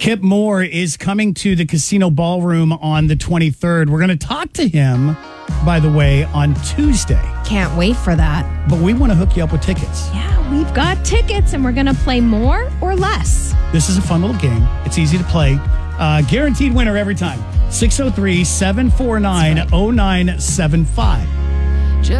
Kip Moore is coming to the Casino Ballroom on the 23rd. We're going to talk to him, by the way, on Tuesday. Can't wait for that. But we want to hook you up with tickets. Yeah, we've got tickets and we're going to play more or less. This is a fun little game. It's easy to play. Guaranteed winner every time. 603-749-0975.